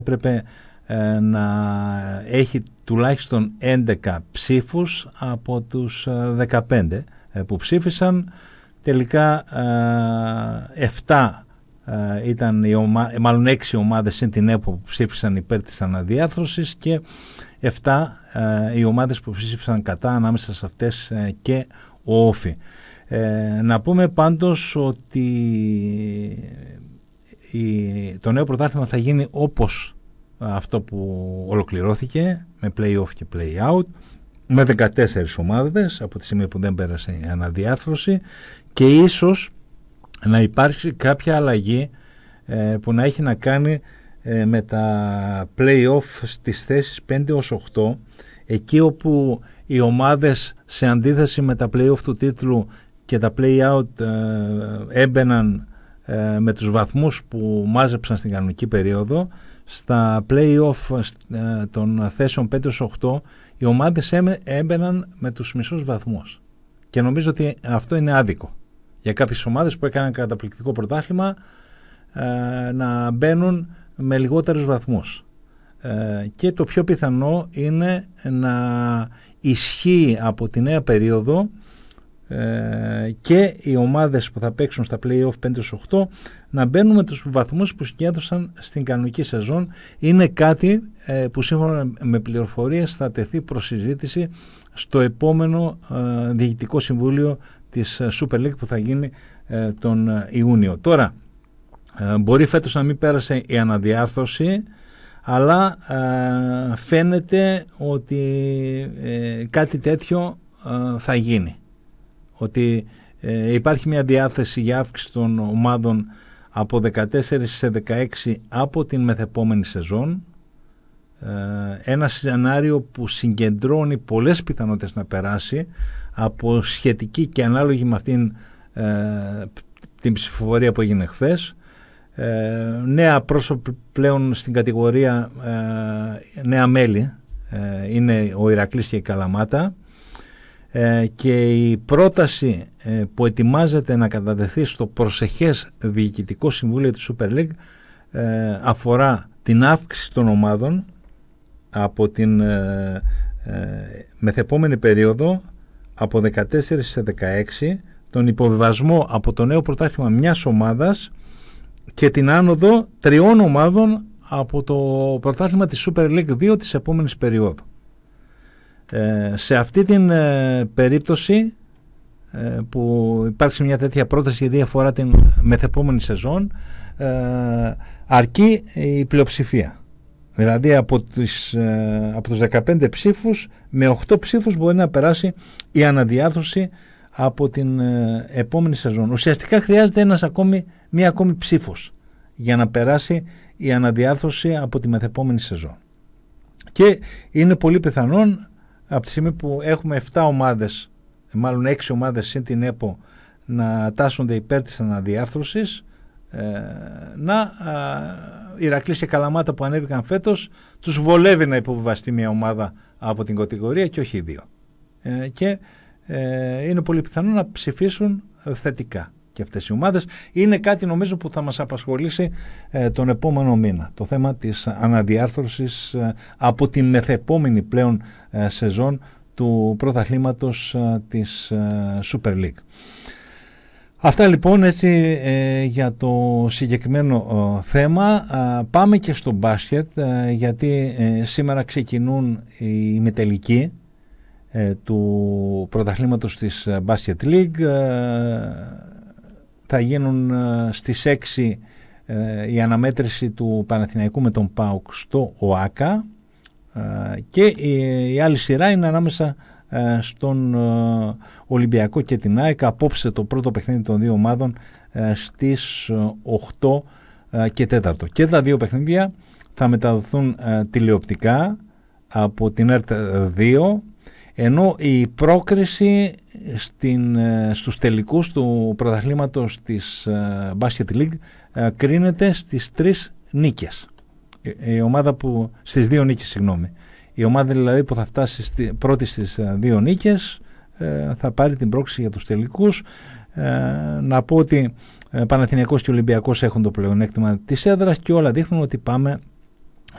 έπρεπε να έχει τουλάχιστον 11 ψήφους από τους 15 που ψήφισαν. Τελικά 7 ήταν μάλλον 6 ομάδες συν την ΕΠΟ που ψήφισαν υπέρ της αναδιάρθρωσης και 7 οι ομάδες που ψήφισαν κατά, ανάμεσα σε αυτές και ο Όφι. Να πούμε πάντως ότι το νέο πρωτάθλημα θα γίνει όπως αυτό που ολοκληρώθηκε, με play-off και play-out, με 14 ομάδες από τη στιγμή που δεν πέρασε η αναδιάρθρωση, και ίσως να υπάρξει κάποια αλλαγή που να έχει να κάνει με τα play-off στις θέσεις 5 ως 8, εκεί όπου οι ομάδες σε αντίθεση με τα play-off του τίτλου και τα play-out έμπαιναν με τους βαθμούς που μάζεψαν στην κανονική περίοδο. Στα play-off των θέσεων 5 ως 8 οι ομάδες έμπαιναν με τους μισούς βαθμούς, και νομίζω ότι αυτό είναι άδικο για κάποιες ομάδες που έκαναν καταπληκτικό πρωτάθλημα να μπαίνουν με λιγότερους βαθμούς, και το πιο πιθανό είναι να ισχύει από τη νέα περίοδο και οι ομάδες που θα παίξουν στα play-off 5-8 να μπαίνουν με τους βαθμούς που συγκέντρωσαν στην κανονική σεζόν. Είναι κάτι που σύμφωνα με πληροφορίες θα τεθεί προς συζήτηση στο επόμενο διοικητικό συμβούλιο της Super League που θα γίνει τον Ιούνιο. Τώρα μπορεί φέτος να μην πέρασε η αναδιάρθρωση, αλλά φαίνεται ότι κάτι τέτοιο θα γίνει, ότι υπάρχει μια διάθεση για αύξηση των ομάδων από 14 σε 16 από την μεθεπόμενη σεζόν, ένα σενάριο που συγκεντρώνει πολλές πιθανότητες να περάσει από σχετική και ανάλογη με αυτήν την ψηφοφορία που έγινε χθες. Νέα πρόσωπα πλέον στην κατηγορία, νέα μέλη είναι ο Ηρακλής και η Καλαμάτα, και η πρόταση που ετοιμάζεται να κατατεθεί στο προσεχές διοικητικό συμβούλιο της Super League αφορά την αύξηση των ομάδων από την μεθεπόμενη περίοδο από 14 σε 16, τον υποβιβασμό από το νέο πρωτάθλημα μιας ομάδας και την άνοδο 3 ομάδων από το πρωτάθλημα της Super League 2 της επόμενης περίοδου. Σε αυτή την περίπτωση που υπάρξει μια τέτοια πρόταση γιατί αφορά την μεθεπόμενη σεζόν, αρκεί η πλειοψηφία. Δηλαδή από τους 15 ψήφους με 8 ψήφους μπορεί να περάσει η αναδιάρθρωση από την επόμενη σεζόν. Ουσιαστικά χρειάζεται μία ακόμη ψήφος για να περάσει η αναδιάρθρωση από τη μεθεπόμενη σεζόν. Και είναι πολύ πιθανόν από τη στιγμή που έχουμε 7 ομάδες, μάλλον 6 ομάδες συν την ΕΠΟ, να τάσσονται υπέρ της αναδιάρθρωσης, Ηρακλής και Καλαμάτα που ανέβηκαν φέτος, τους βολεύει να υποβιβαστεί μια ομάδα από την κατηγορία και όχι 2. Και είναι πολύ πιθανό να ψηφίσουν θετικά και αυτές οι ομάδες. Είναι κάτι νομίζω που θα μας απασχολήσει τον επόμενο μήνα, το θέμα της αναδιάρθρωσης από την μεθεπόμενη πλέον σεζόν του πρωταθλήματος της Super League. Αυτά λοιπόν έτσι για το συγκεκριμένο θέμα. Πάμε και στο μπάσκετ, γιατί σήμερα ξεκινούν οι ημιτελικοί του πρωταθλήματος της Basket League. Θα γίνουν στις 6 η αναμέτρηση του Παναθηναϊκού με τον ΠΑΟΚ στο ΟΑΚΑ, και η άλλη σειρά είναι ανάμεσα στον Ολυμπιακό και την ΑΕΚ. Απόψε το πρώτο παιχνίδι των δύο ομάδων στις 8 και 4. Και τα δύο παιχνίδια θα μεταδοθούν τηλεοπτικά από την ΕΡΤ2, ενώ η πρόκριση στους τελικούς του πρωταθλήματος της Basket League κρίνεται στις 3 νίκες. Η ομάδα στις 2 νίκες, συγγνώμη. Η ομάδα δηλαδή που θα φτάσει πρώτη στις 2 νίκες θα πάρει την πρόκριση για τους τελικούς. Να πω ότι Παναθηναϊκός και Ολυμπιακός έχουν το πλεονέκτημα της έδρας και όλα δείχνουν ότι πάμε